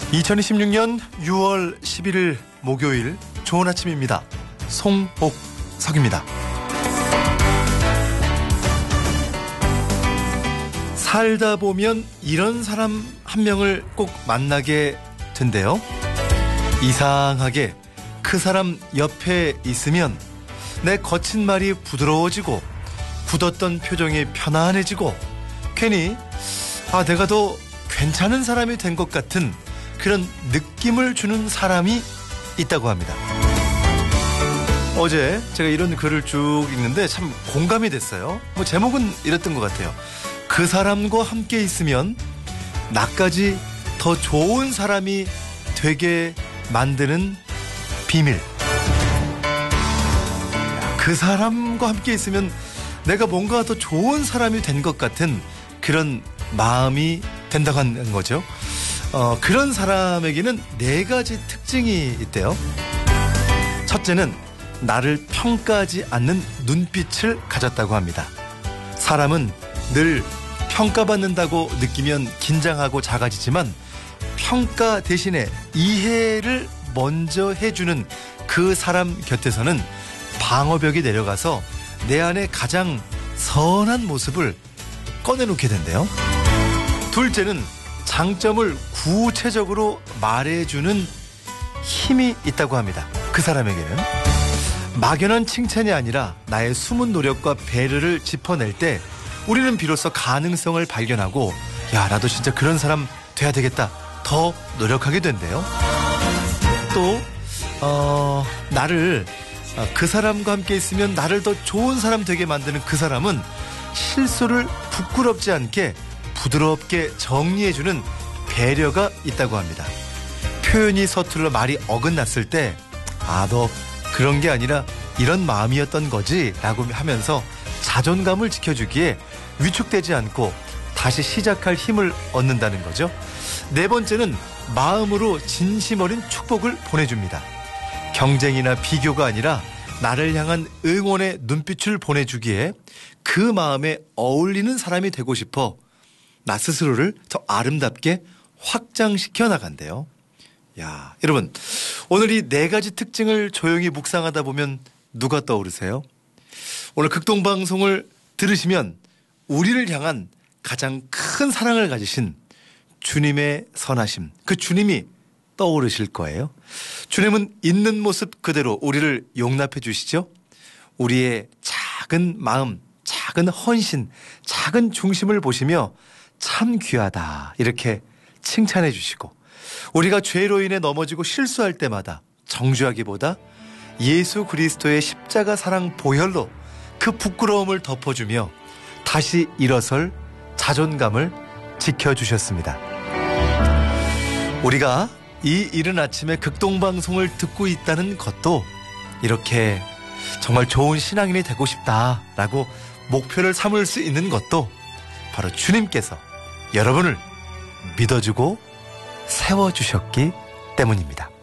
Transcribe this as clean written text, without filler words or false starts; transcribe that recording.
2026년 6월 11일 목요일 좋은 아침입니다. 송복석입니다. 살다 보면 이런 사람 한 명을 꼭 만나게 된대요. 이상하게 그 사람 옆에 있으면 내 거친 말이 부드러워지고 굳었던 표정이 편안해지고 괜히 내가 더 괜찮은 사람이 된 것 같은 그런 느낌을 주는 사람이 있다고 합니다. 어제 제가 이런 글을 쭉 읽는데 참 공감이 됐어요. 제목은 이랬던 것 같아요. 그 사람과 함께 있으면 나까지 더 좋은 사람이 되게 만드는 비밀. 그 사람과 함께 있으면 내가 뭔가 더 좋은 사람이 된 것 같은 그런 마음이 된다고 하는 거죠. 그런 사람에게는 4가지 특징이 있대요. 첫째는 나를 평가하지 않는 눈빛을 가졌다고 합니다. 사람은 늘 평가받는다고 느끼면 긴장하고 작아지지만 평가 대신에 이해를 먼저 해주는 그 사람 곁에서는 방어벽이 내려가서 내 안에 가장 선한 모습을 꺼내놓게 된대요. 둘째는 장점을 구체적으로 말해주는 힘이 있다고 합니다. 그 사람에게는 막연한 칭찬이 아니라 나의 숨은 노력과 배려를 짚어낼 때 우리는 비로소 가능성을 발견하고 나도 진짜 그런 사람 돼야 되겠다 더 노력하게 된대요. 또 나를 그 사람과 함께 있으면 나를 더 좋은 사람 되게 만드는 그 사람은 실수를 부끄럽지 않게 부드럽게 정리해주는 배려가 있다고 합니다. 표현이 서툴러 말이 어긋났을 때 너 그런 게 아니라 이런 마음이었던 거지 라고 하면서 자존감을 지켜주기에 위축되지 않고 다시 시작할 힘을 얻는다는 거죠. 4번째는 마음으로 진심 어린 축복을 보내줍니다. 경쟁이나 비교가 아니라 나를 향한 응원의 눈빛을 보내주기에 그 마음에 어울리는 사람이 되고 싶어 나 스스로를 더 아름답게 확장시켜 나간대요. 여러분, 오늘 이 4가지 특징을 조용히 묵상하다 보면 누가 떠오르세요? 오늘 극동방송을 들으시면 우리를 향한 가장 큰 사랑을 가지신 주님의 선하심, 그 주님이 떠오르실 거예요. 주님은 있는 모습 그대로 우리를 용납해 주시죠. 우리의 작은 마음, 작은 헌신, 작은 중심을 보시며 참 귀하다 이렇게 칭찬해 주시고 우리가 죄로 인해 넘어지고 실수할 때마다 정죄하기보다 예수 그리스도의 십자가 사랑 보혈로 그 부끄러움을 덮어주며 다시 일어설 자존감을 지켜주셨습니다. 우리가 이 이른 아침에 극동방송을 듣고 있다는 것도 이렇게 정말 좋은 신앙인이 되고 싶다라고 목표를 삼을 수 있는 것도 바로 주님께서 여러분을 믿어주고 세워주셨기 때문입니다.